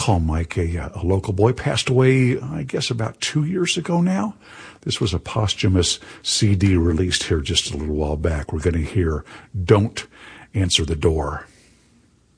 Paul Mike, a local boy, passed away, I guess, about 2 years ago now. This was a posthumous CD released here just a little while back. We're going to hear Don't Answer the Door.